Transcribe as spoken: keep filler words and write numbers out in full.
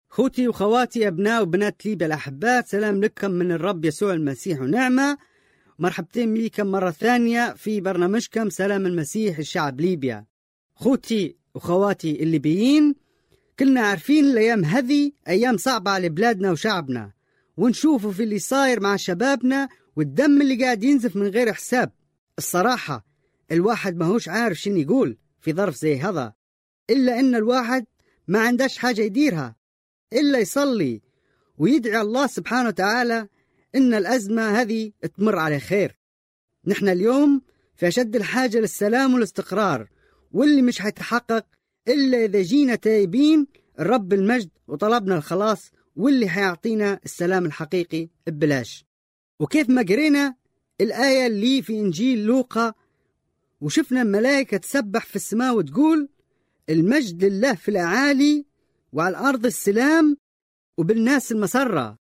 خوتي وخواتي أبناء وبنات ليبيا الأحباء، سلام لكم من الرب يسوع المسيح ونعمة. مرحبتين بكم مرة ثانية في برنامجكم سلام المسيح الشعب ليبيا. خوتي وخواتي الليبيين، كلنا عارفين الأيام هذه أيام صعبة على بلادنا وشعبنا، ونشوفوا في اللي صاير مع شبابنا والدم اللي قاعد ينزف من غير حساب. الصراحة الواحد ما هوش عارف شنو يقول في ظرف زي هذا، إلا إن الواحد ما عندش حاجة يديرها إلا يصلي ويدعي الله سبحانه وتعالى إن الأزمة هذه تمر على خير. نحن اليوم في أشد الحاجة للسلام والاستقرار، واللي مش هيتحقق إلا إذا جينا تايبين الرب المجد وطلبنا الخلاص، واللي هيعطينا السلام الحقيقي ببلاش. وكيف ما قرينا الآية اللي في إنجيل لوقا وشفنا الملائكة تسبح في السماء وتقول المجد لله في الأعالي وعلى الأرض السلام وبالناس المسرة.